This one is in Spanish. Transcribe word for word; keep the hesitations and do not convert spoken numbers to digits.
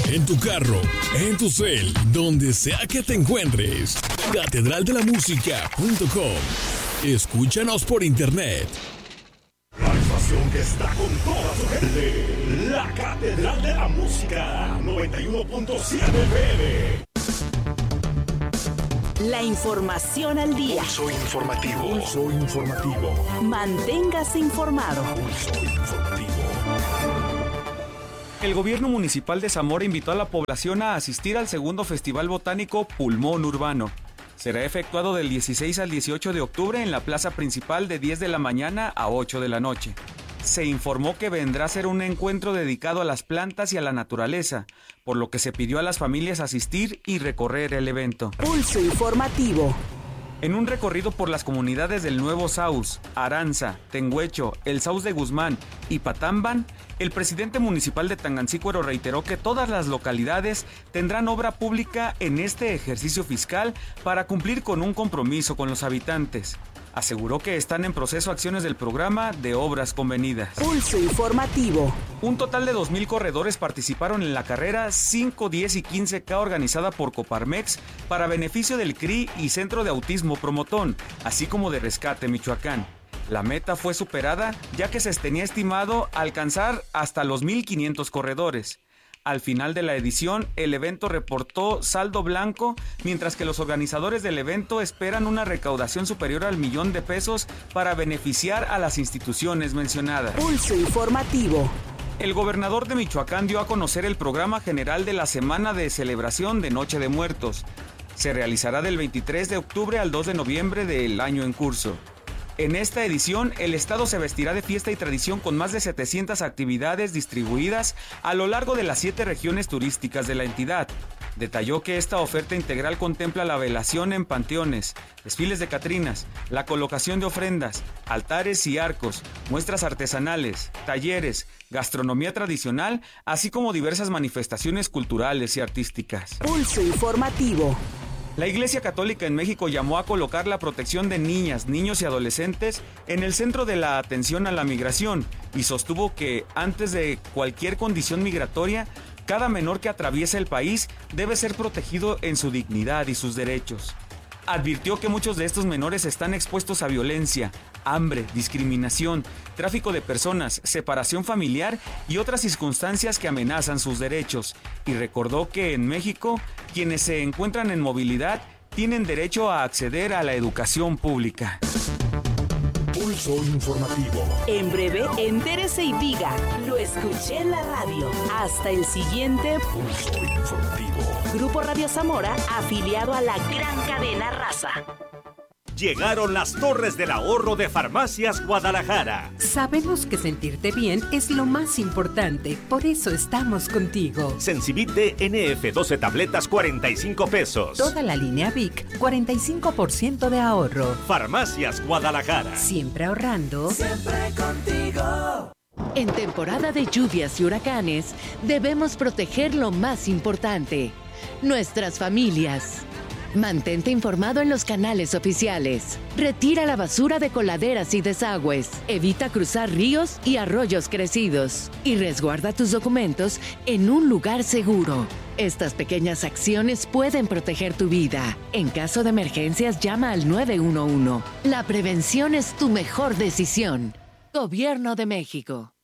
en tu carro, en tu cel, donde sea que te encuentres. catedral de la música punto com. Escúchanos por internet. La estación que está con toda su gente. La Catedral de la Música. noventa y uno punto siete F M. La información al día. Pulso informativo. Pulso informativo. Manténgase informado. Pulso informativo. El gobierno municipal de Zamora invitó a la población a asistir al segundo Festival Botánico Pulmón Urbano. Será efectuado del dieciséis al dieciocho de octubre en la plaza principal de diez de la mañana a ocho de la noche. Se informó que vendrá a ser un encuentro dedicado a las plantas y a la naturaleza, por lo que se pidió a las familias asistir y recorrer el evento. Pulso informativo. En un recorrido por las comunidades del Nuevo Saus, Aranza, Tengüecho, El Saus de Guzmán y Patamban, el presidente municipal de Tangancícuaro reiteró que todas las localidades tendrán obra pública en este ejercicio fiscal para cumplir con un compromiso con los habitantes. Aseguró que están en proceso acciones del programa de obras convenidas. Pulso informativo. Un total de dos mil corredores participaron en la carrera cinco, diez y quince K organizada por Coparmex para beneficio del C R I y Centro de Autismo Promotón, así como de Rescate Michoacán. La meta fue superada ya que se tenía estimado alcanzar hasta los mil quinientos corredores. Al final de la edición, el evento reportó saldo blanco, mientras que los organizadores del evento esperan una recaudación superior al millón de pesos para beneficiar a las instituciones mencionadas. Pulso informativo. El gobernador de Michoacán dio a conocer el programa general de la Semana de Celebración de Noche de Muertos. Se realizará del veintitrés de octubre al dos de noviembre del año en curso. En esta edición, el estado se vestirá de fiesta y tradición con más de setecientas actividades distribuidas a lo largo de las siete regiones turísticas de la entidad. Detalló que esta oferta integral contempla la velación en panteones, desfiles de catrinas, la colocación de ofrendas, altares y arcos, muestras artesanales, talleres, gastronomía tradicional, así como diversas manifestaciones culturales y artísticas. Pulso informativo. La Iglesia Católica en México llamó a colocar la protección de niñas, niños y adolescentes en el centro de la atención a la migración y sostuvo que, antes de cualquier condición migratoria, cada menor que atraviesa el país debe ser protegido en su dignidad y sus derechos. Advirtió que muchos de estos menores están expuestos a violencia, hambre, discriminación, tráfico de personas, separación familiar y otras circunstancias que amenazan sus derechos, y recordó que en México, quienes se encuentran en movilidad tienen derecho a acceder a la educación pública. Pulso informativo. En breve, entérese y diga, lo escuché en la radio. Hasta el siguiente Pulso informativo. Grupo Radio Zamora, afiliado a la gran cadena Raza. Llegaron las Torres del Ahorro de Farmacias Guadalajara. Sabemos que sentirte bien es lo más importante, por eso estamos contigo. Sensibit D N F doce tabletas, cuarenta y cinco pesos. Toda la línea Vic, cuarenta y cinco por ciento de ahorro. Farmacias Guadalajara. Siempre ahorrando. Siempre contigo. En temporada de lluvias y huracanes, debemos proteger lo más importante, nuestras familias. Mantente informado en los canales oficiales. Retira la basura de coladeras y desagües. Evita cruzar ríos y arroyos crecidos. Y resguarda tus documentos en un lugar seguro. Estas pequeñas acciones pueden proteger tu vida. En caso de emergencias, llama al nueve uno uno. La prevención es tu mejor decisión. Gobierno de México.